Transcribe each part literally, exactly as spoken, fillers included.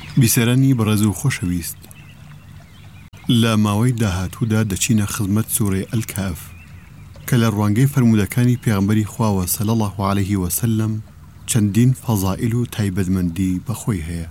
بیسەرانی بەڕێز و خۆشەویست، لە ماوەی داهاتوودا دەچینە خزمەت سوورەی ئەلکاف کە لە ڕوانگەی فەرمودەکانی پێغەمبەری خواوە صلی الله علیه وسلم چەندین فەزائیل و تایبەتمەندی بەخۆی هەیە.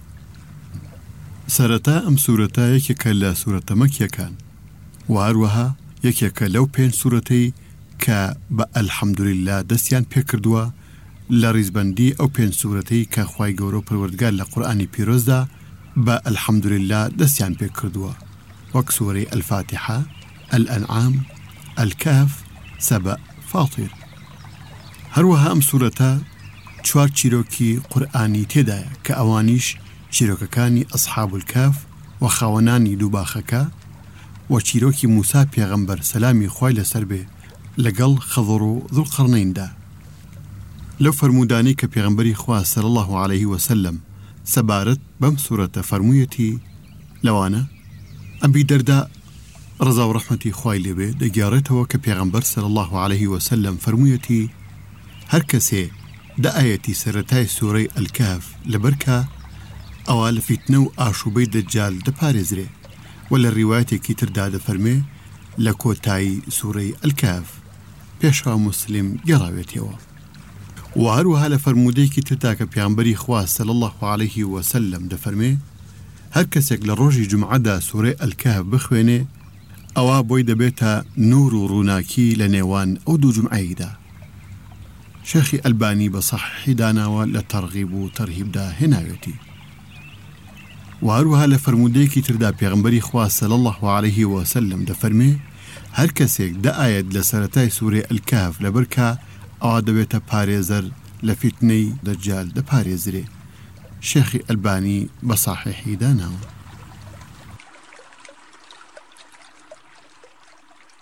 سەرەتا ئەم سوورەتە یەکێکە لە سوورەتە مەکیەکان و هەروەها یەکێکە لەو پێنج سوورەتەی کە بە ئەلحەمدولله دەستیان پێکردووە لە ڕیزبەندی ئەو پێنج سوورەتەی کە خوای گەورە و پەروەردگار لە قورئانی پیرۆزدا بە ئەلحەمدولله دەستیان پێکردووە، وەک سوورەی ئەلفاتحە، ئەلئەنعام، ئەلکاف، سەبە، فاتیر. هەروەها ئەم سوورەتە چوار چیرۆکی قورئانی تێدایە کە ئەوانیش چیرۆکەکانی ئەصحاب الکاف و خاوەنانی دووباخەکە و چیرۆکی موسا پێغەمبەر سەلامی خوای لەسەر بێ لەگەڵ خەضر و ذوالقەرنەیندا. لەو فەرمودانەی کە پێغەمبەری خوا صلی الله علیه وسلم سەبارەت بەم سوورەتە فەرموویەتی لەوانە ئەبی دەردا ڕزا و ڕەحمەتی خوای لێبێ دەگێڕێتەوە کە پێغەمبەر صلی الله علیه وسلم فەرموویەتی هەر کەسێ دە ئایەتی سەرەتای سوورەی ئەلکاف لەبەرکە ئەوا لە فیتنە و ئاشوبەی دەجال دەپارێزرێ، و لە ڕیوایەتێکی تردا دەفەرمێ لە کۆتایی سوورەی ئەلکاف پێشوا موسلم گێڕاوێتەوە. و هەروەها لە فەرمودەیەکی تردا کە پێغەمبەری خوا صلی الله علیه وسلم دەفەرمێ هەر کەسێک لە ڕۆژی جومعەدا سوورەی ئەلکاف بخوێنێ ئەوا بۆی دەبێتە نور و ڕووناکی لە نێوان ئەو دوو جومعەیەدا. شێخی ئەلبانی بە سەحیحی داناوە لە تەرغیب و تەرهیبدا هێناوێتی. و هەروەها لە فەرمودەیەکی تردا پێغەمبەری خوا صلی الله علیه وسلم دەفەرمێ هەر کەسێک دە ئایەت لە سەرەتای سوورەی ئەلکاف لەبەرکە ئەوا دەبێتە پارێزەر لە فیتنەی دەجال دەپارێزرێ. شێخی ئەلبانی بە سەحیحی داناوە.